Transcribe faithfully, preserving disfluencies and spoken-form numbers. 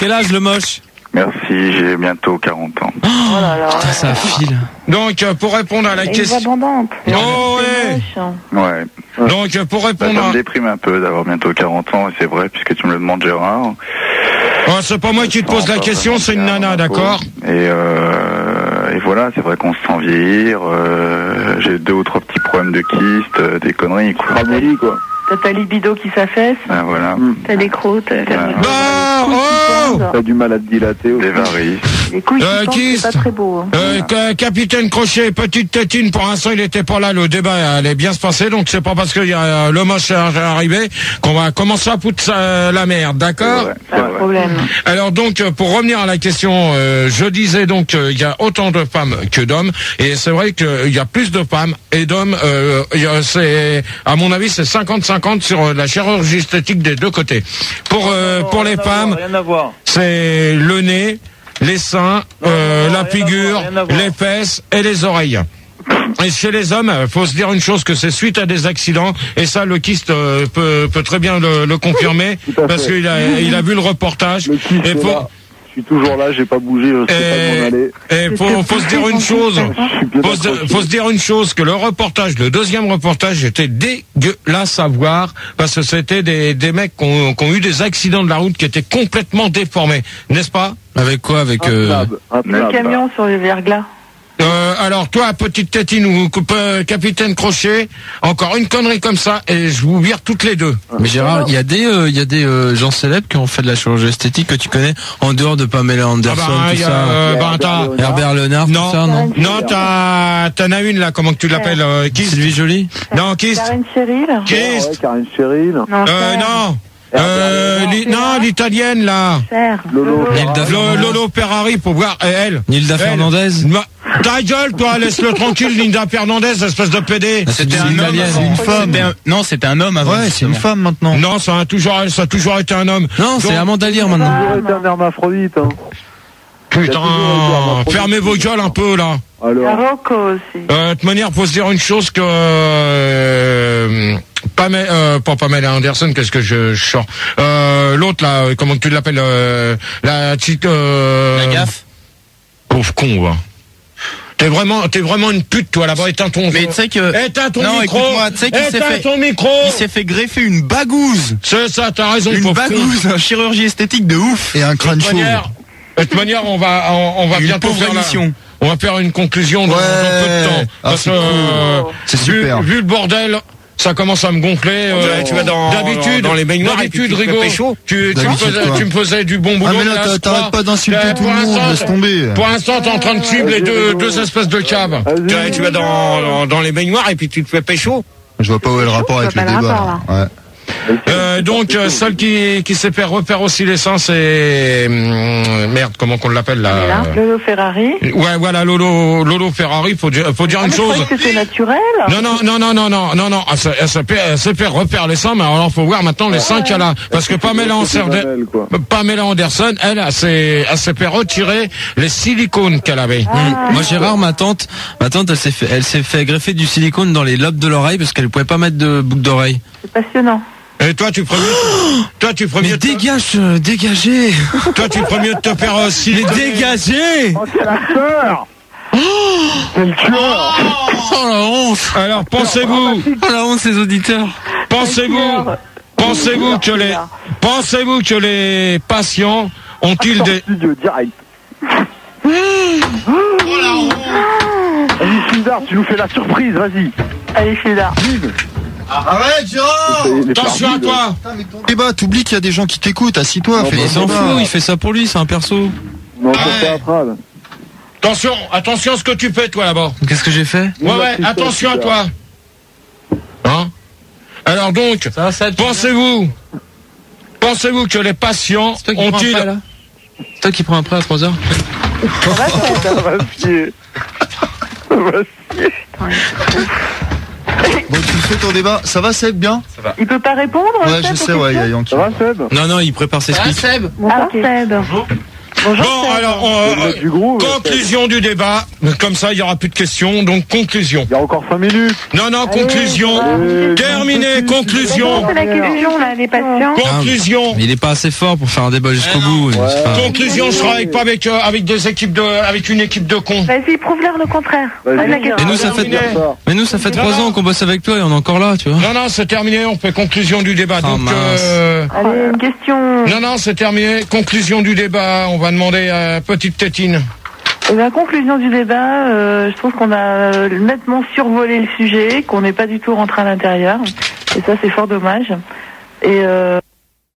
quel âge le moche? Merci, j'ai bientôt quarante ans. Oh, oh là là. Putain, ça file. Donc, pour répondre à la question... Oh, ouais. Ouais. Donc, pour répondre... Ça, ça à... me déprime un peu d'avoir bientôt quarante ans, et c'est vrai, puisque tu me le demandes, Gérard. Oh, c'est pas moi qui te pose la question, c'est une nana, d'accord? Et, euh, et voilà, c'est vrai qu'on se sent vieillir. Euh, j'ai deux ou trois petits problèmes de kyste, euh, des conneries, quoi. Ramolli, quoi. T'as ta libido qui s'affaisse. Ah, voilà. T'as des crocs, t'as... Bah, oh T'as du mal à te dilater aussi. Des varices. Les couilles Euh, qui kyste. sentent, c'est pas très beau. Hein. Euh, ca- Capitaine Crochet, petite tétine, pour l'instant il était pas là, le débat allait bien se passer, donc c'est pas parce qu'il y a euh, le moche arrivé qu'on va commencer à foutre ça, la merde, d'accord? Pas de problème. Alors donc, euh, pour revenir à la question, euh, je disais donc euh, il y a autant de femmes que d'hommes, et c'est vrai qu'il y a plus de femmes et d'hommes, euh, il y a- c'est, à mon avis, c'est cinquante cinquante sur euh, la chirurgie esthétique des deux côtés. Pour, euh, pour les femmes, Rien à voir. c'est le nez, les seins, euh, non, la rien à figure, voir, rien à voir. les fesses et les oreilles. Et chez les hommes, faut se dire une chose, que c'est suite à des accidents, et ça le kyste euh, peut, peut très bien le, le confirmer, Tout à parce fait. qu'il a, il a vu le reportage. Le kyste et est faut, là. Je suis toujours là, j'ai pas bougé, je sais pas où m'en aller. et faut, faut se dire une chose, faut se, faut se dire une chose, que le reportage, le deuxième reportage était dégueulasse à voir, parce que c'était des, des mecs qui ont, qui ont eu des accidents de la route qui étaient complètement déformés, n'est-ce pas? Avec quoi? Avec Un euh... plab, un Le plab. camion sur le verglas. Euh, alors toi, petite tétine ou coupe, euh, capitaine Crochet, encore une connerie comme ça et je vous vire toutes les deux. Mais Gérard, il y a des, euh, il y a des euh, gens célèbres qui ont fait de la chirurgie esthétique que tu connais en dehors de Pamela Anderson, Ah bah, tout y a, ça. euh, bah, t'as- Herbert Léonard, non, tout ça, non? non, t'as, t'en as une là, comment que tu l'appelles, euh, qui? Sylvie Joly? Non, qui? Karine Cheryl. Qui? Ouais, Karine Cheryl. Non, Euh, Cher. non. Euh, li- non, l'italienne là. Cher. Lolo. Nilda Lo- Lolo Ferrari pour voir et elle. Nilda Elle. Fernandez? Ma- Ta gueule, toi, laisse-le tranquille, Linda Fernandez, espèce de pédé. C'était un homme, C'est une femme. C'était un- Non, c'était un homme avant. Ouais, c'est une justement. femme maintenant. Non, ça a toujours, ça a toujours été un homme. Non, c'est Donc, Amanda Lear J'ai maintenant. toujours été un hermaphrodite, hein. Putain, fermez vos gueules un peu là. Il y a Alors, Rocco aussi. Euh, de toute manière, faut se dire une chose que euh, Pamela, euh, pas Pamela Anderson, qu'est-ce que je, je sors euh, l'autre là, euh, comment tu l'appelles, euh, la petite. Euh, La gaffe. Pauvre con, va. T'es vraiment, t'es vraiment une pute, toi là-bas. Éteins ton. Mais tu sais que. Éteins ton Non, micro. écoute-moi, tu sais qu'il s'est Éteins fait- ton micro. Il s'est fait greffer une bagouze. C'est ça, t'as raison, Une pauvre bagouze, une chirurgie esthétique de ouf. Et un con. crâne De toute chauve. manière, de toute manière, on va, on, on va Une bientôt pauvre faire la- émission. On va faire une conclusion dans, Ouais. dans peu de temps. Ah, Parce c'est que, cool. euh, C'est vu- super. Vu le bordel, ça commence à me gonfler. euh, tu vas dans- d'habitude, dans- dans les baignoires et puis d'habitude, tu te fais Rigo, pécho. tu, tu, me D'habitude, faisais, quoi. tu me faisais du bon boulot. Ah mais là, là, t'as- je t'arrêtes crois. pas d'insulter Euh, tout pour le monde, l'instant, laisse tomber. Pour l'instant, t'es en train de suivre les deux, deux espèces de caves. Tu vas- Tu vas dans, dans, dans les baignoires et puis tu te fais pécho. Je vois pas où est le rapport je avec le vois pas le débat. rapport, là. Ouais. Euh, donc, euh, celle qui, qui s'est fait refaire aussi l'essence, c'est hum, merde, comment qu'on l'appelle là? Là, Lolo Ferrari. Ouais, voilà, Lolo, Lolo Ferrari. Faut dire, faut dire Ah, une mais je chose. croyais que c'était naturel. Non, non, non, non, non, non, non, non, elle s'est- elle s'est fait, elle s'est fait refaire les seins, mais alors faut voir maintenant les seins qu'elle a. Parce que Pamela Anderson, Mamelle, quoi. Pamela Anderson, elle, elle s'est, elle s'est fait retirer les silicones qu'elle avait. Mmh. Moi, Gérard, ma tante, ma tante, elle s'est fait, elle s'est fait greffer du silicone dans les lobes de l'oreille parce qu'elle pouvait pas mettre de boucle d'oreille. C'est passionnant. Et toi, tu ferais mieux, toi, tu ferais Mais mieux, de te- dégage, euh, dégagez. toi, tu ferais mieux de te faire euh, Mais siliconer. dégagez. oh, quel acteur! Quel tueur! Oh la honte. Alors, pensez-vous, Oh la honte, ces auditeurs. pensez-vous, pensez-vous que les, pensez-vous que les patients ont-ils des, Studio direct. Vas-y, Sildar, tu nous fais la surprise, vas-y. Allez, je suis là. Arrête, Gérard! Il est attention à perdu, toi. Débat, t'oublies qu'il y a des gens qui t'écoutent, assis-toi, Non, fais bah, des Il s'en débats. fout, il fait ça pour lui, c'est un perso. Non, c'est Ouais. théâtral. Attention, attention à ce que tu fais, toi, là-bas. Qu'est-ce que j'ai fait? Ouais, ouais, attention à toi. Hein? Alors donc, pensez-vous, pensez-vous que les patients C'est toi qui prends un prêt, ont-ils... là? C'est toi qui prends un prêt à trois heures? Ça va chier. Ça va chier. Bon, tu fais ton débat. Ça va, Seb, bien? Il peut pas répondre? Ouais, Seb, je aux sais, ouais, il y a questions Yankee. Ça va, Seb? Non, non, il prépare ses speeches. Ah, Seb. Bonjour. Bon, alors, on, Le euh, mec du groupe, conclusion du débat. Comme ça, il y aura plus de questions. Donc, conclusion. Il y a encore cinq minutes. Non, non, conclusion. Allez, Terminé, conclusion. C'est la question, là, les patients. Conclusion. Mais il est pas assez fort pour faire un débat jusqu'au bout. c'est pas- Conclusion, je travaille pas avec, euh, avec des équipes de, avec une équipe de cons. Vas-y, prouve-leur le contraire. Vas-y. Pose la question. Mais nous, ça fait, Terminé. mais nous, ça fait trois Non, ans qu'on bosse avec toi et on est encore là, tu vois. Non, non, c'est terminé, on fait conclusion du débat. Oh, Donc, mince. euh, Allez, une question. non, non, c'est terminé, conclusion du débat. On va demander à Petite Tétine. Eh bien, conclusion du débat, euh, je trouve qu'on a euh, nettement survolé le sujet, qu'on n'est pas du tout rentré à l'intérieur. Et ça, c'est fort dommage. Et euh,